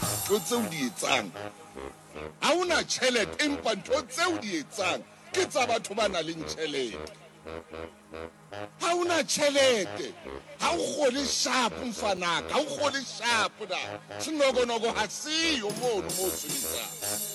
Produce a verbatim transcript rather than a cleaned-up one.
ntho tseo di etsang ha una tjhelete empa ntho tseo di etsang ke tsa batho ba nang le tjhelete ha una tjhelete ha o kgole sharp mfanaka ha o kgole sharp da sinokonogo ha siyo mono mo sebetsang